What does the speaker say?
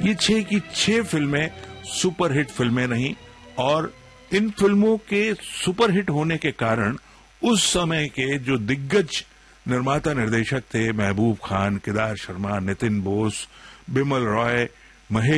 ये 6 की 6 फिल्में सुपरहिट फिल्में रहीं और इन फिल्मों के सुपरहिट होने के कारण उस समय के जो दिग्गज निर्माता निर्देशक थे, महबूब खान, केदार शर्मा, नितिन बोस, बिमल रॉय, महेश